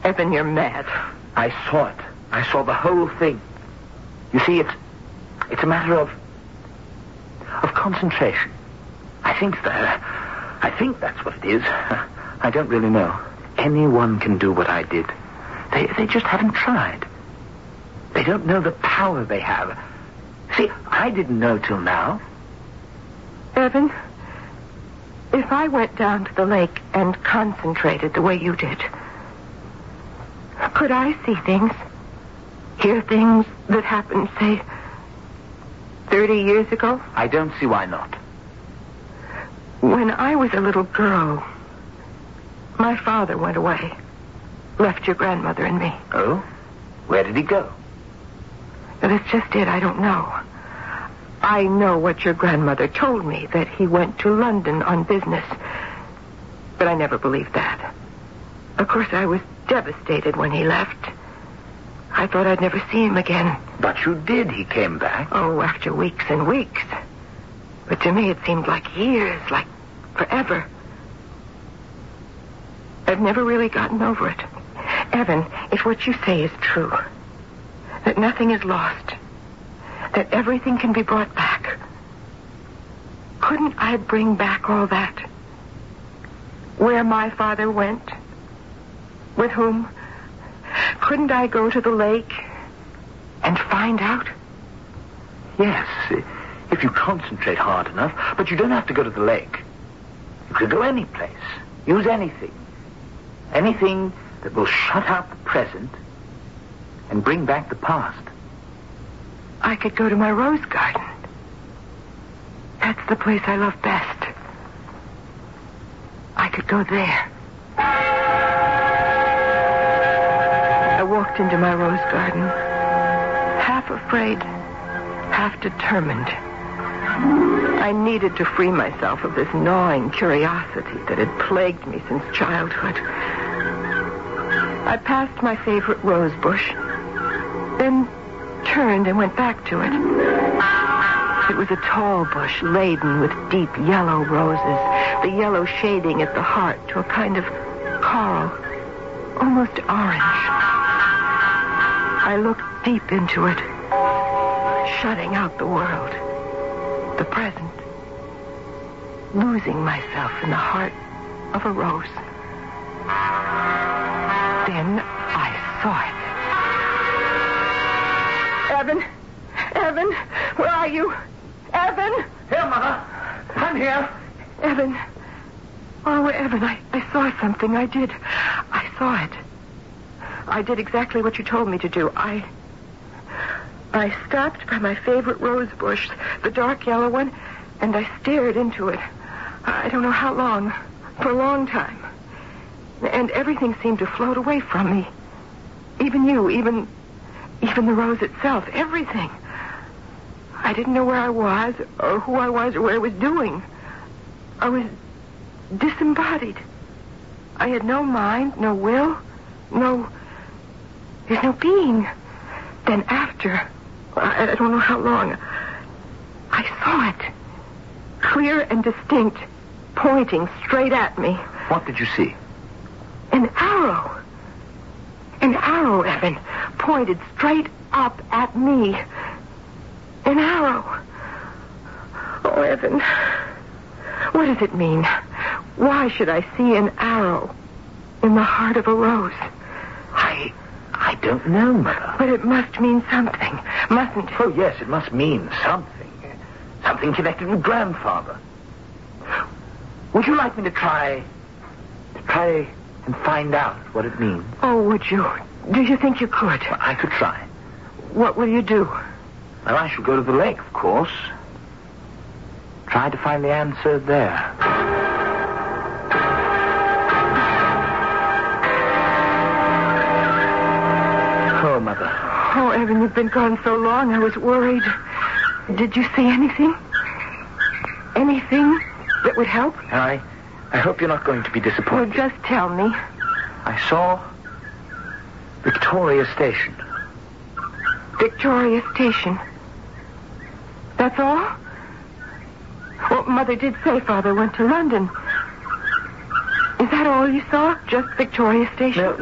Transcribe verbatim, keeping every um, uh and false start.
Evan, you're mad. I saw it. I saw the whole thing. You see, it's it's a matter of of concentration. I think that I think that's what it is. I don't really know. Anyone can do what I did. They they just haven't tried. They don't know the power they have. See, I didn't know till now. Evan, if I went down to the lake and concentrated the way you did, could I see things? Hear things that happened, say, thirty years ago? I don't see why not. When I was a little girl, my father went away. Left your grandmother and me. Oh? Where did he go? That's just it. I don't know. I know what your grandmother told me, that he went to London on business. But I never believed that. Of course, I was devastated when he left. I thought I'd never see him again. But you did. He came back. Oh, after weeks and weeks. But to me, it seemed like years, like forever. I've never really gotten over it. Evan, if what you say is true, that nothing is lost, that everything can be brought back, couldn't I bring back all that? Where my father went? With whom? Couldn't I go to the lake and find out? Yes, if you concentrate hard enough. But you don't have to go to the lake. You could go any place. Use anything. Anything that will shut out the present and bring back the past. I could go to my rose garden. That's the place I love best. I could go there. I walked into my rose garden, half afraid, half determined. I needed to free myself of this gnawing curiosity that had plagued me since childhood. I passed my favorite rose bush, then turned and went back to it. It was a tall bush laden with deep yellow roses, the yellow shading at the heart to a kind of coral, almost orange. I looked deep into it, shutting out the world, the present, losing myself in the heart of a rose. Then I saw it. Evan! Evan! Where are you? Evan! Here, Mother. I'm here. Evan. Oh, Evan, I, I saw something. I did. I saw it. I did exactly what you told me to do. I... I stopped by my favorite rose bush, the dark yellow one, and I stared into it. I don't know how long. For a long time. And everything seemed to float away from me. Even you, even... even the rose itself. Everything. I didn't know where I was, or who I was, or what I was doing. I was disembodied. I had no mind, no will, no... There's no being. Then after, I, I don't know how long, I saw it. Clear and distinct, pointing straight at me. What did you see? An arrow. An arrow, Evan, pointed straight up at me. An arrow. Oh, Evan, what does it mean? Why should I see an arrow in the heart of a rose? I... I don't know, Mother. But it must mean something, mustn't it? Oh, yes, it must mean something. Something connected with Grandfather. Would you like me to try... to try and find out what it means? Oh, would you? Do you think you could? Well, I could try. What will you do? Well, I shall go to the lake, of course. Try to find the answer there. Oh, Mother. Oh, Evan, you've been gone so long, I was worried. Did you see anything? Anything that would help? I, I hope you're not going to be Well, disappointed. just tell me. I saw Victoria Station. Victoria Station. That's all? Well, Mother did say Father went to London. Is that all you saw? Just Victoria Station? No,